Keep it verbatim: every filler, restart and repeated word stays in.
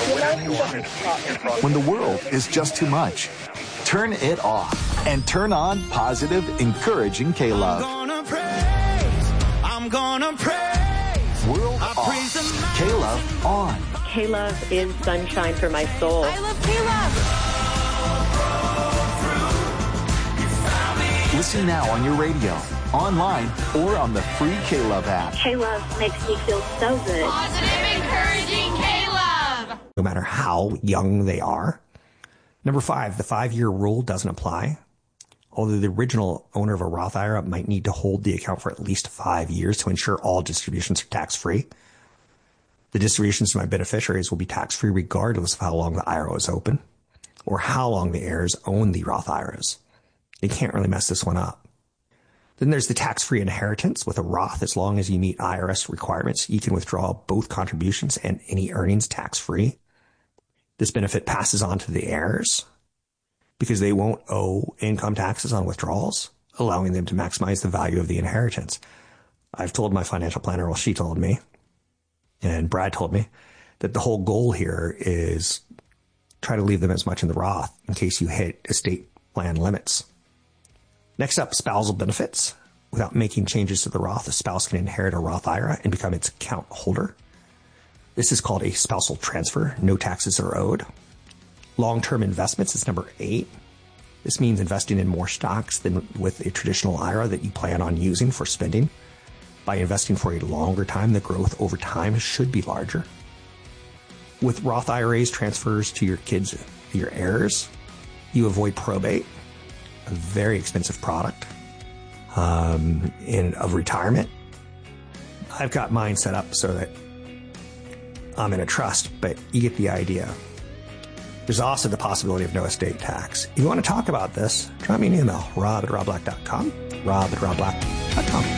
When the world is just too much, turn it off and turn on positive, encouraging K-Love. I'm gonna praise, I'm gonna praise. World off, K-Love on. K-Love is sunshine for my soul. I love K-Love. Listen now on your radio, online, or on the free K-Love app. K-Love makes me feel so good. Positive, encouraging K-Love. No matter how young they are. Number five, the five-year rule doesn't apply. Although the original owner of a Roth I R A might need to hold the account for at least five years to ensure all distributions are tax-free. The distributions to my beneficiaries will be tax-free regardless of how long the I R A is open or how long the heirs own the Roth I R As. You can't really mess this one up. Then there's the tax-free inheritance with a Roth. As long as you meet I R S requirements, you can withdraw both contributions and any earnings tax-free. This benefit passes on to the heirs because they won't owe income taxes on withdrawals, allowing them to maximize the value of the inheritance. I've told my financial planner, well, she told me, and Brad told me, that the whole goal here is try to leave them as much in the Roth in case you hit estate plan limits. Next up, spousal benefits. Without making changes to the Roth, a spouse can inherit a Roth I R A and become its account holder. This is called a spousal transfer. No taxes are owed. Long-term investments is number eight. This means investing in more stocks than with a traditional I R A that you plan on using for spending. By investing for a longer time, the growth over time should be larger. With Roth I R As transfers to your kids, your heirs, you avoid probate, a very expensive product um, in of retirement. I've got mine set up so that I'm in a trust, but you get the idea. There's also the possibility of no estate tax. If you want to talk about this, drop me an email, rob at rob black dot com, rob at rob black dot com.